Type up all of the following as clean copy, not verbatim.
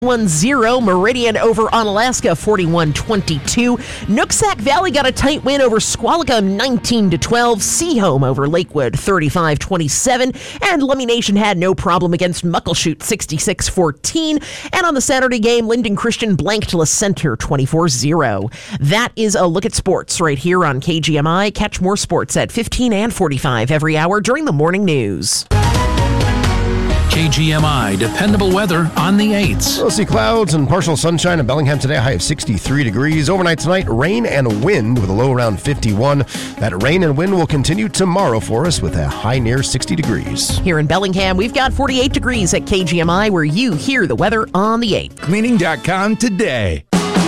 1-0. Meridian over Onalaska 41-22. Nooksack Valley got a tight win over Squalica 19-12. Seaholm over Lakewood 35-27. And Lummi Nation had no problem against Muckleshoot 66-14. And on the Saturday game, Linden Christian blanked La Center 24-0. That is a look at sports right here on KGMI. Catch more sports at 15 and 45 every hour during the morning news. KGMI, dependable weather on the 8s. We'll see clouds and partial sunshine in Bellingham today, a high of 63 degrees. Overnight tonight, rain and wind with a low around 51. That rain and wind will continue tomorrow for us with a high near 60 degrees. Here in Bellingham, we've got 48 degrees at KGMI, where you hear the weather on the 8th. Cleaning.com today.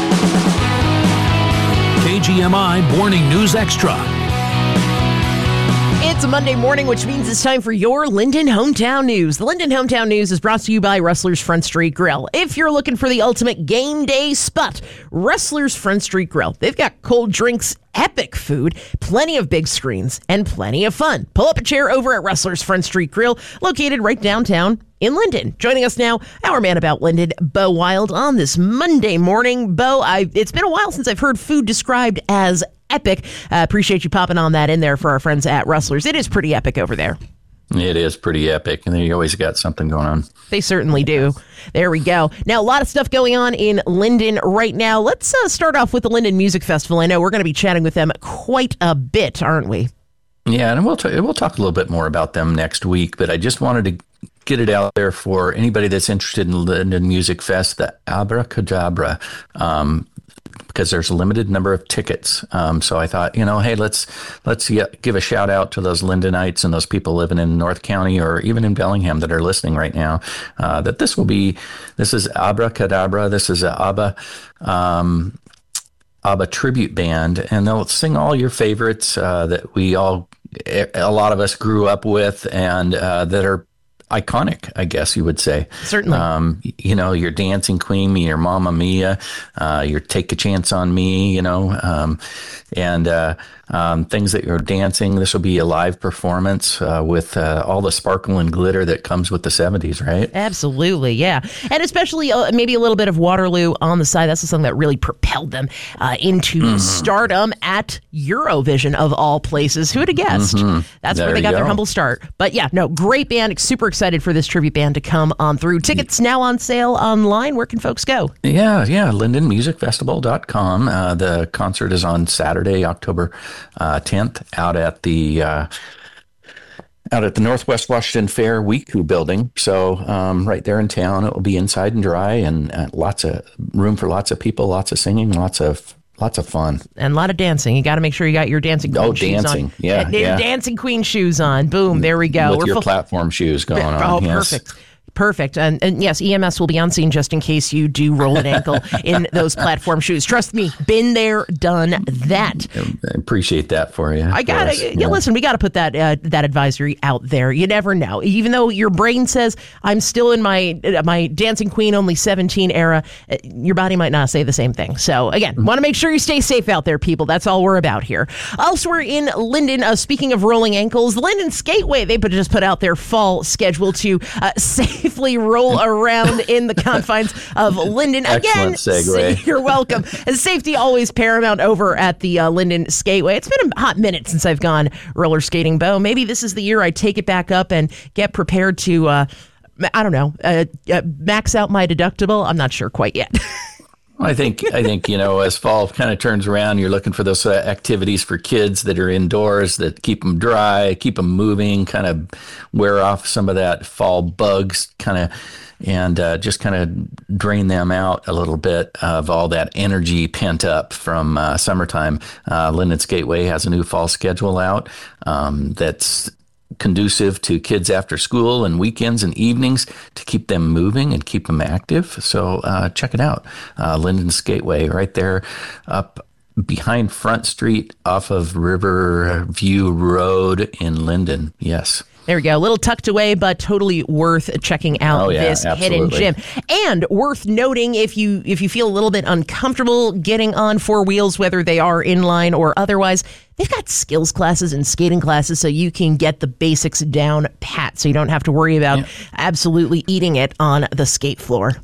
KGMI Morning News Extra. It's a Monday morning, which means it's time for your Linden Hometown News. The Linden Hometown News is brought to you by Rustler's Front Street Grill. If you're looking for the ultimate game day spot, Rustler's Front Street Grill. They've got cold drinks, epic food, plenty of big screens, and plenty of fun. Pull up a chair over at Rustler's Front Street Grill, located right downtown in Linden. Joining us now, our man about Linden, Bo Wild, on this Monday morning. Bo, it's been a while since I've heard food described as epic. Appreciate you popping on that in there for our friends at Rustlers. It is pretty epic over there. It is pretty epic, and you always got something going on. They certainly do. There we go. Now, a lot of stuff going on in Linden right now. Let's start off with the Linden Music Festival. I know we're going to be chatting with them quite a bit, aren't we? Yeah, and we'll talk a little bit more about them next week, but I just wanted to get it out there for anybody that's interested in Linden Music Fest, the Abracadabra, because there's a limited number of tickets. So I thought, hey, let's give a shout out to those Lindenites and those people living in North County or even in Bellingham that are listening right now, that this is Abracadabra. This is a ABBA tribute band, and they'll sing all your favorites that a lot of us grew up with and that are iconic, I guess you would say. Certainly. Your Dancing Queen, your Mamma Mia, your Take a Chance on Me, and things that you're dancing. This will be a live performance with all the sparkle and glitter that comes with the 70s, right? Absolutely, yeah. And especially maybe a little bit of Waterloo on the side. That's the song that really propelled them into stardom at Eurovision, of all places. Who would have guessed? That's where they got their humble start. But yeah, no, great band. Super excited for this tribute band to come on through. Tickets now on sale online. Where can folks go? Yeah, LindenMusicFestival.com. The concert is on Saturday, October 10th, out at the Northwest Washington Fair WeCoo building. So right there in town, it will be inside and dry, and lots of room for lots of people, lots of singing, lots of fun. And a lot of dancing. You got to make sure you got your Dancing Queen shoes on. Yeah. Dancing Queen shoes on. Boom, there we go. With your platform shoes going on. Oh, yes. Perfect. And yes, EMS will be on scene just in case you do roll an ankle in those platform shoes. Trust me, been there, done that. I appreciate that for you. Listen, we got to put that advisory out there. You never know. Even though your brain says, I'm still in my Dancing Queen only 17 era, your body might not say the same thing. So again, want to make sure you stay safe out there, people. That's all we're about here. Elsewhere in Linden, speaking of rolling ankles, the Linden Skateway, they just put out their fall schedule to safely roll around in the confines of Linden. Again, excellent segue. You're welcome. And safety always paramount over at the Linden Skateway. It's been a hot minute since I've gone roller skating, Bo. Maybe this is the year I take it back up and get prepared to, max out my deductible. I'm not sure quite yet. I think as fall kind of turns around, you're looking for those activities for kids that are indoors that keep them dry, keep them moving, kind of wear off some of that fall bugs, and just kind of drain them out a little bit of all that energy pent up from summertime. Linden Skateway has a new fall schedule out that's conducive to kids after school and weekends and evenings to keep them moving and keep them active. So check it out. Linden Skateway right there up behind Front Street off of Riverview Road in Linden. Yes. There we go. A little tucked away, but totally worth checking out this hidden gym. And worth noting, if you feel a little bit uncomfortable getting on four wheels, whether they are inline or otherwise, they've got skills classes and skating classes so you can get the basics down pat, so you don't have to worry about absolutely eating it on the skate floor.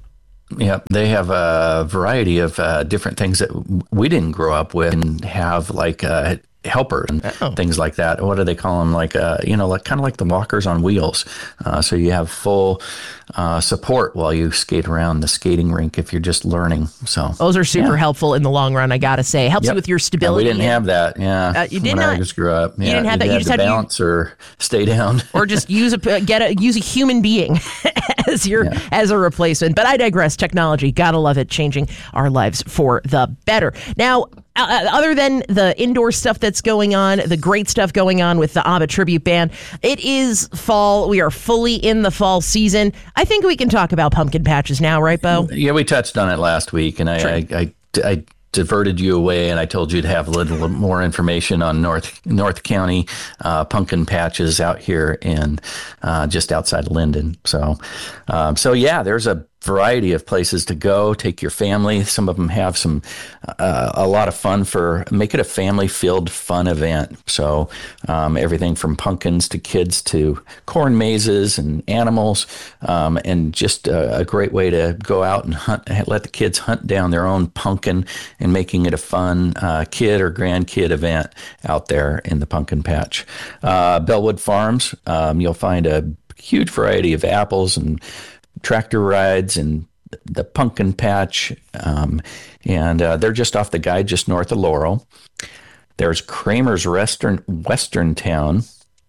They have a variety of different things that we didn't grow up with and have, like helpers and things like that. What do they call them? Like, like kind of like the walkers on wheels. So you have full support while you skate around the skating rink if you're just learning. So those are super helpful in the long run, I gotta say. Helps you with your stability. We didn't have that. You did when not. I just grew up. You didn't have that. You just had to bounce or stay down, or just use a human being as as a replacement. But I digress. Technology, gotta love it, changing our lives for the better. Now, other than the indoor stuff that's going on, the great stuff going on with the ABBA tribute band, it is fall. We are fully in the fall season. I think we can talk about pumpkin patches now, right, Bo? Yeah, we touched on it last week, and I diverted you away, and I told you to have a little more information on North County pumpkin patches out here in just outside of Linden. So there's a variety of places to go. Take your family. Some of them have a lot of fun make it a family-filled fun event. So everything from pumpkins to kids to corn mazes and animals, and just a great way to go out and hunt. Let the kids hunt down their own pumpkin and making it a fun kid or grandkid event out there in the pumpkin patch. Bellwood Farms, you'll find a huge variety of apples and tractor rides and the pumpkin patch, and they're just off the guide, just north of Laurel. There's Kramer's Western Town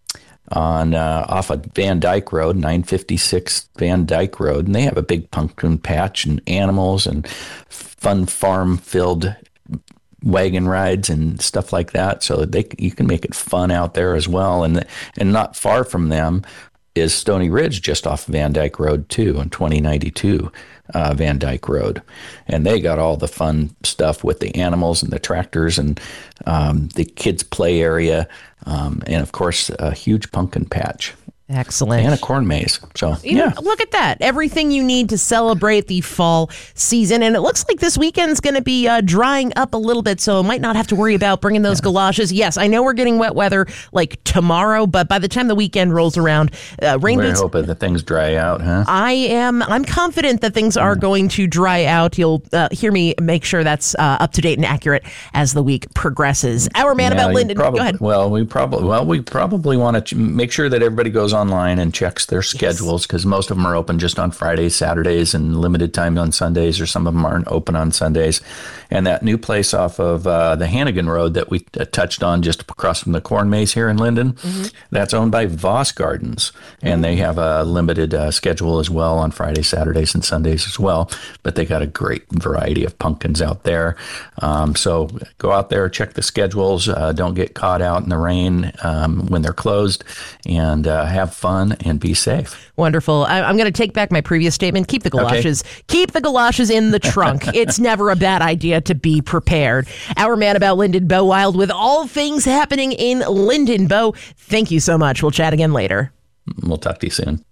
on off of Van Dyke Road, 956 Van Dyke Road, and they have a big pumpkin patch and animals and fun farm-filled wagon rides and stuff like that. So you can make it fun out there as well, and not far from them is Stony Ridge, just off Van Dyke Road, too, on 2092 Van Dyke Road. And they got all the fun stuff with the animals and the tractors and the kids' play area, and, of course, a huge pumpkin patch. Excellent. And a corn maze. So, look at that. Everything you need to celebrate the fall season. And it looks like this weekend's going to be drying up a little bit, so might not have to worry about bringing those galoshes. Yes, I know we're getting wet weather like tomorrow, but by the time the weekend rolls around, rain we're dates... hoping that things dry out, huh? I'm confident that things are going to dry out. You'll hear me make sure that's up to date and accurate as the week progresses. Our man about Linden. Go ahead. Well, we probably want to make sure that everybody goes online and checks their schedules, because most of them are open just on Fridays, Saturdays, and limited time on Sundays, or some of them aren't open on Sundays. And that new place off of the Hannigan Road that we touched on just across from the corn maze here in Linden, that's owned by Voss Gardens, and they have a limited schedule as well on Fridays, Saturdays, and Sundays as well. But they got a great variety of pumpkins out there. So go out there, check the schedules. Don't get caught out in the rain when they're closed, and have fun and be safe. Wonderful. I'm going to take back my previous statement. Keep the galoshes. Okay. Keep the galoshes in the trunk. It's never a bad idea to be prepared. Our man about Linden, Bo Wild, with all things happening in Linden. Bo, thank you so much. We'll chat again later. We'll talk to you soon.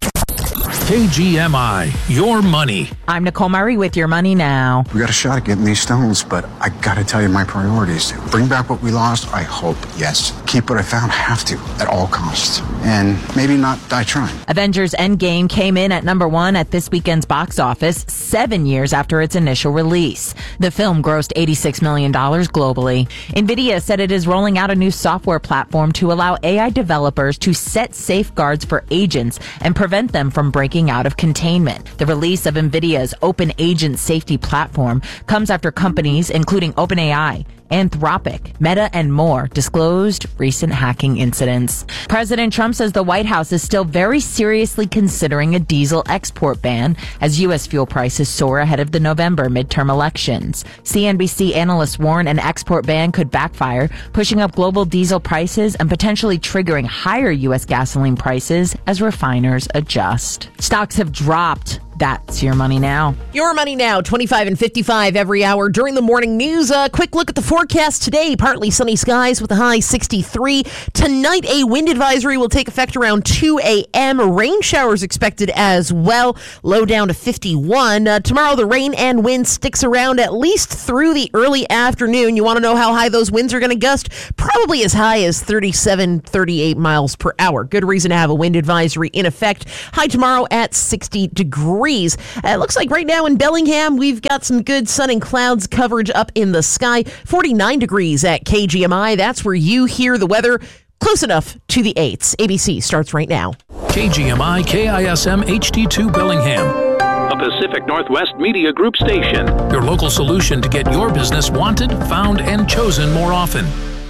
KGMI, your money. I'm Nicole Murray with Your Money Now. We got a shot at getting these stones, but I gotta tell you my priorities. Bring back what we lost, I hope, yes. Keep what I found, have to, at all costs. And maybe not die trying. Avengers Endgame came in at number 1 at this weekend's box office 7 years after its initial release. The film grossed $86 million globally. NVIDIA said it is rolling out a new software platform to allow AI developers to set safeguards for agents and prevent them from breaking out of containment. The release of NVIDIA's Open Agent Safety Platform comes after companies, including OpenAI, Anthropic, Meta, and more disclosed recent hacking incidents. President Trump says the White House is still very seriously considering a diesel export ban as U.S. fuel prices soar ahead of the November midterm elections. CNBC analysts warn an export ban could backfire, pushing up global diesel prices and potentially triggering higher U.S. gasoline prices as refiners adjust. Stocks have dropped. That's Your Money Now. Your Money Now, 25 and 55 every hour during the morning news. A quick look at the forecast today. Partly sunny skies with a high 63. Tonight, a wind advisory will take effect around 2 a.m. Rain showers expected as well. Low down to 51. Tomorrow, the rain and wind sticks around at least through the early afternoon. You want to know how high those winds are going to gust? Probably as high as 37, 38 miles per hour. Good reason to have a wind advisory in effect. High tomorrow at 60 degrees. degrees. It looks like right now in Bellingham, we've got some good sun and clouds coverage up in the sky. 49 degrees at KGMI. That's where you hear the weather. Close enough to the 8s. ABC starts right now. KGMI KISM HD2 Bellingham. A Pacific Northwest Media Group station. Your local solution to get your business wanted, found, and chosen more often.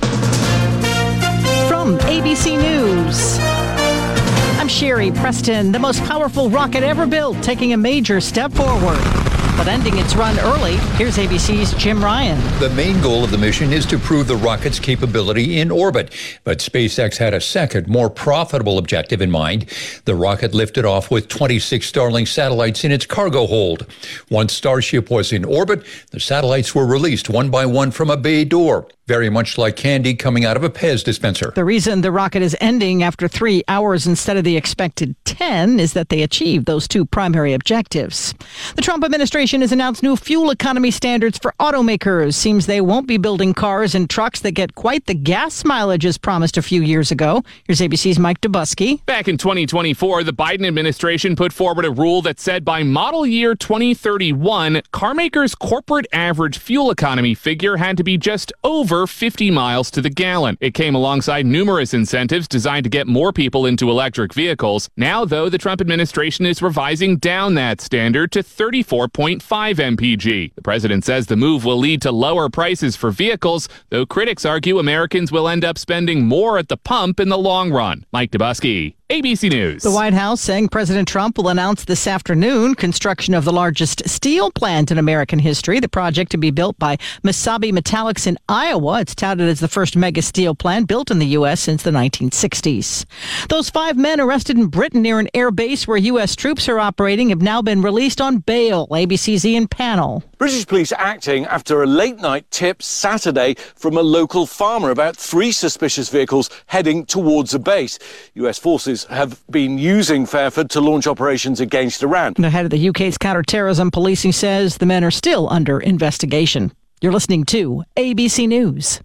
From ABC News, I'm Sherry Preston. The most powerful rocket ever built, taking a major step forward, but ending its run early. Here's ABC's Jim Ryan. The main goal of the mission is to prove the rocket's capability in orbit. But SpaceX had a second, more profitable objective in mind. The rocket lifted off with 26 Starlink satellites in its cargo hold. Once Starship was in orbit, the satellites were released one by one from a bay door, very much like candy coming out of a Pez dispenser. The reason the rocket is ending after 3 hours instead of the expected 10 is that they achieved those two primary objectives. The Trump administration has announced new fuel economy standards for automakers. Seems they won't be building cars and trucks that get quite the gas mileage as promised a few years ago. Here's ABC's Mike Dubusky. Back in 2024, the Biden administration put forward a rule that said by model year 2031, car makers' corporate average fuel economy figure had to be just over 50 miles to the gallon. It came alongside numerous incentives designed to get more people into electric vehicles. Now, though, the Trump administration is revising down that standard to 34.5 mpg. The president says the move will lead to lower prices for vehicles, though critics argue Americans will end up spending more at the pump in the long run. Mike Dubusky, ABC News. The White House saying President Trump will announce this afternoon construction of the largest steel plant in American history. The project to be built by Mesabi Metallics in Iowa. It's touted as the first mega steel plant built in the U.S. since the 1960s. Those 5 men arrested in Britain near an air base where U.S. troops are operating have now been released on bail. ABC's Ian Pannell. British police acting after a late-night tip Saturday from a local farmer about 3 suspicious vehicles heading towards a base. U.S. forces have been using Fairford to launch operations against Iran. The head of the UK's counter-terrorism policing says the men are still under investigation. You're listening to ABC News.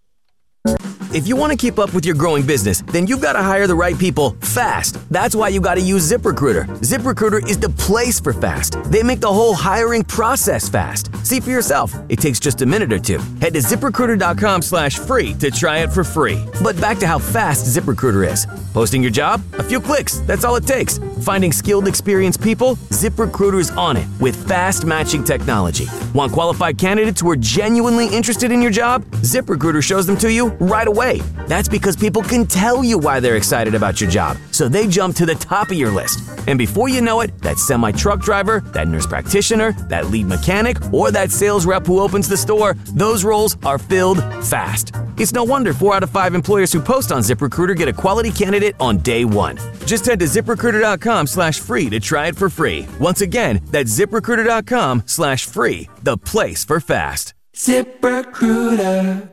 If you want to keep up with your growing business, then you've got to hire the right people fast. That's why you got to use ZipRecruiter. ZipRecruiter is the place for fast. They make the whole hiring process fast. See for yourself. It takes just a minute or two. Head to ZipRecruiter.com/free to try it for free. But back to how fast ZipRecruiter is. Posting your job? A few clicks. That's all it takes. Finding skilled, experienced people? ZipRecruiter's on it with fast matching technology. Want qualified candidates who are genuinely interested in your job? ZipRecruiter shows them to you right away. That's because people can tell you why they're excited about your job, so they jump to the top of your list. And before you know it, that semi-truck driver, that nurse practitioner, that lead mechanic, or that sales rep who opens the store, those roles are filled fast. It's no wonder 4 out of 5 employers who post on ZipRecruiter get a quality candidate on day one. Just head to ZipRecruiter.com/free to try it for free. Once again, that's ZipRecruiter.com/free, the place for fast. ZipRecruiter.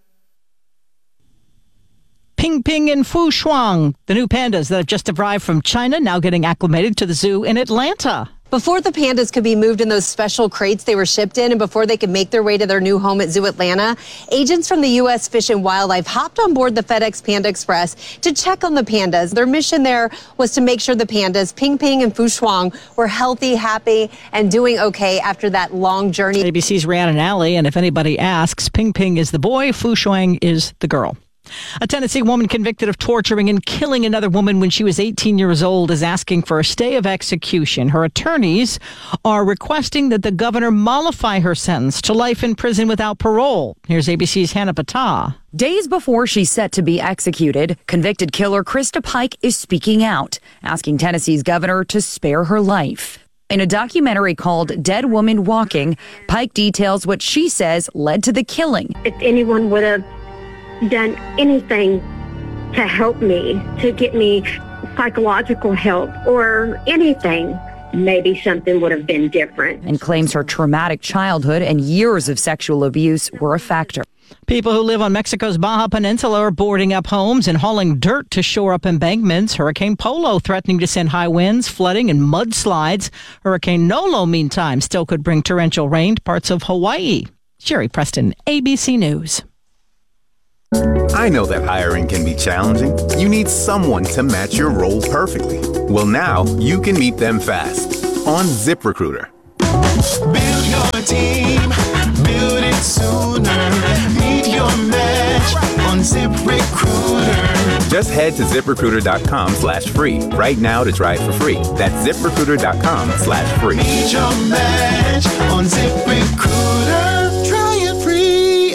Ping Ping and Fu Shuang, the new pandas that have just arrived from China, now getting acclimated to the zoo in Atlanta. Before the pandas could be moved in those special crates they were shipped in and before they could make their way to their new home at Zoo Atlanta, agents from the U.S. Fish and Wildlife hopped on board the FedEx Panda Express to check on the pandas. Their mission there was to make sure the pandas, Ping Ping and Fu Shuang, were healthy, happy, and doing okay after that long journey. ABC's Rhiannon Alley, and if anybody asks, Ping Ping is the boy, Fu Shuang is the girl. A Tennessee woman convicted of torturing and killing another woman when she was 18 years old is asking for a stay of execution. Her attorneys are requesting that the governor mollify her sentence to life in prison without parole. Here's ABC's Hannah Patah. Days before she's set to be executed, convicted killer Krista Pike is speaking out, asking Tennessee's governor to spare her life. In a documentary called Dead Woman Walking, Pike details what she says led to the killing. If anyone would have done anything to help me, to get me psychological help or anything, maybe something would have been different. And claims her traumatic childhood and years of sexual abuse were a factor. People who live on Mexico's Baja Peninsula are boarding up homes and hauling dirt to shore up embankments. Hurricane Polo threatening to send high winds, flooding, and mudslides. Hurricane Nolo, meantime, still could bring torrential rain to parts of Hawaii. Sherry Preston, ABC News. I know that hiring can be challenging. You need someone to match your role perfectly. Well, now you can meet them fast. on ZipRecruiter. Build your team, build it sooner. Meet your match on ZipRecruiter. Just head to ZipRecruiter.com/free right now to try it for free. That's ZipRecruiter.com/free. Meet your match on ZipRecruiter. Try it free.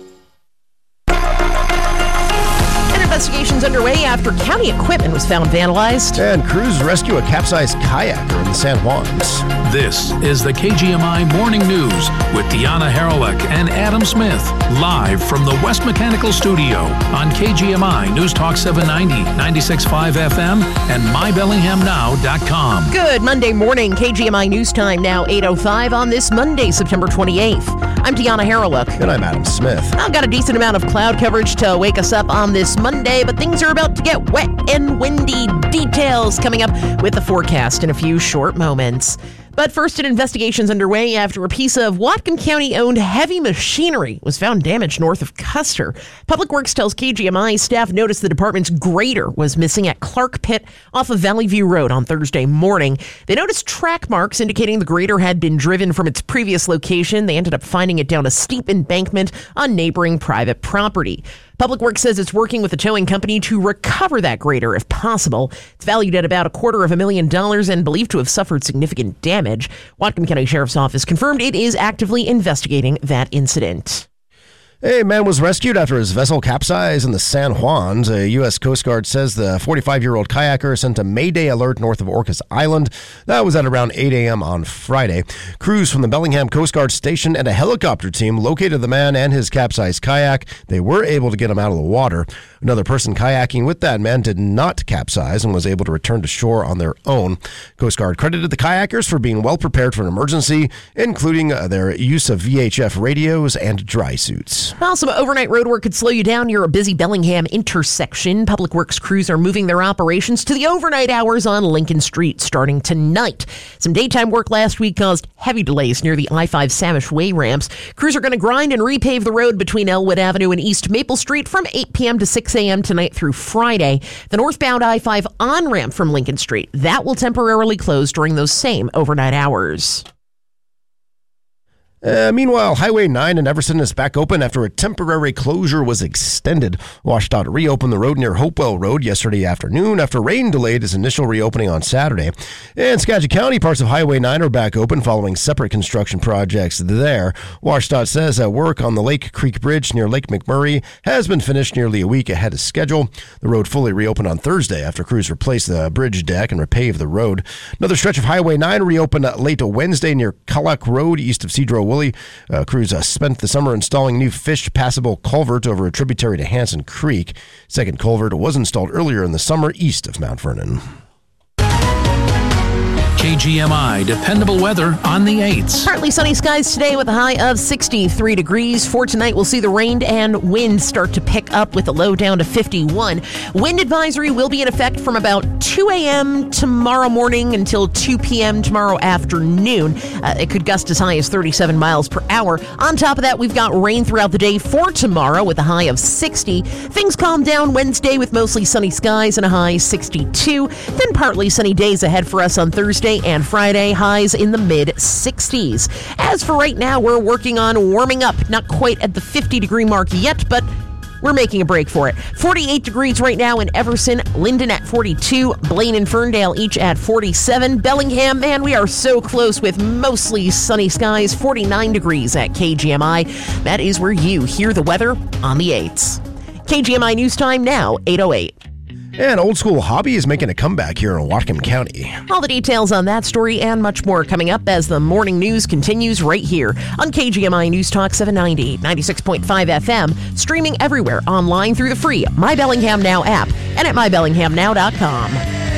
An investigation's underway after county equipment was found vandalized. And crews rescue a capsized kayaker in the San Juans. This is the KGMI Morning News with Deanna Haralick and Adam Smith, live from the West Mechanical Studio on KGMI News Talk 790, 96.5 FM, and MyBellinghamNow.com. Good Monday morning, KGMI News Time now 8:05 on this Monday, September 28th. I'm Deanna Haralick. And I'm Adam Smith. I've got a decent amount of cloud coverage to wake us up on this Monday, but things are about to get wet and windy. Details coming up with the forecast in a few short moments. But first, an investigation's underway after a piece of Whatcom County-owned heavy machinery was found damaged north of Custer. Public Works tells KGMI staff noticed the department's grader was missing at Clark Pit off of Valley View Road on Thursday morning. They noticed track marks indicating the grader had been driven from its previous location. They ended up finding it down a steep embankment on neighboring private property. Public Works says it's working with a towing company to recover that grader if possible. It's valued at about $250,000 and believed to have suffered significant damage. Whatcom County Sheriff's Office confirmed it is actively investigating that incident. A man was rescued after his vessel capsized in the San Juans. A U.S. Coast Guard says the 45-year-old kayaker sent a Mayday alert north of Orcas Island. That was at around 8 a.m. on Friday. Crews from the Bellingham Coast Guard Station and a helicopter team located the man and his capsized kayak. They were able to get him out of the water. Another person kayaking with that man did not capsize and was able to return to shore on their own. Coast Guard credited the kayakers for being well prepared for an emergency, including their use of VHF radios and dry suits. Well, some overnight road work could slow you down near a busy Bellingham intersection. Public Works crews are moving their operations to the overnight hours on Lincoln Street starting tonight. Some daytime work last week caused heavy delays near the I-5 Samish Way ramps. Crews are going to grind and repave the road between Elwood Avenue and East Maple Street from 8 p.m. to 6 a.m. tonight through Friday. The northbound I-5 on-ramp from Lincoln Street, that will temporarily close during those same overnight hours. Meanwhile, Highway 9 in Everson is back open after a temporary closure was extended. WashDOT reopened the road near Hopewell Road yesterday afternoon after rain delayed its initial reopening on Saturday. In Skagit County, parts of Highway 9 are back open following separate construction projects there. WashDOT says that work on the Lake Creek Bridge near Lake McMurray has been finished nearly a week ahead of schedule. The road fully reopened on Thursday after crews replaced the bridge deck and repaved the road. Another stretch of Highway 9 reopened late Wednesday near Culloch Road east of Cedro Woolley. Crews spent the summer installing new fish-passable culvert over a tributary to Hanson Creek. Second culvert was installed earlier in the summer east of Mount Vernon. KGMI dependable weather on the 8s. Partly sunny skies today with a high of 63 degrees. For tonight, we'll see the rain and wind start to pick up with a low down to 51. Wind advisory will be in effect from about 2 a.m. tomorrow morning until 2 p.m. tomorrow afternoon. It could gust as high as 37 miles per hour. On top of that, we've got rain throughout the day for tomorrow with a high of 60. Things calm down Wednesday with mostly sunny skies and a high 62. Then partly sunny days ahead for us on Thursday and Friday, highs in the mid-60s. As for right now, we're working on warming up. Not quite at the 50-degree mark yet, but we're making a break for it. 48 degrees right now in Everson, Linden at 42, Blaine and Ferndale each at 47. Bellingham, man, we are so close with mostly sunny skies, 49 degrees at KGMI. That is where you hear the weather on the 8s. KGMI News Time now, 8:08. And Old School Hobby is making a comeback here in Whatcom County. All the details on that story and much more coming up as the morning news continues right here on KGMI News Talk 790, 96.5 FM, streaming everywhere online through the free My Bellingham Now app and at MyBellinghamNow.com.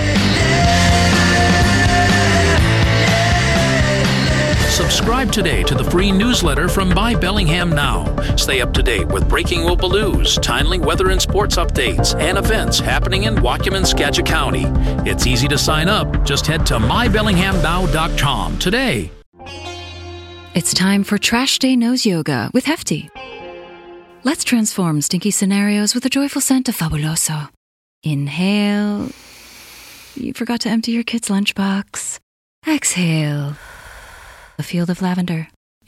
Subscribe today to the free newsletter from My Bellingham Now. Stay up to date with breaking local news, timely weather and sports updates, and events happening in Whatcom and Skagit County. It's easy to sign up. Just head to MyBellinghamNow.com today. It's time for Trash Day Nose Yoga with Hefty. Let's transform stinky scenarios with a joyful scent of Fabuloso. Inhale. You forgot to empty your kid's lunchbox. Exhale. A field of lavender.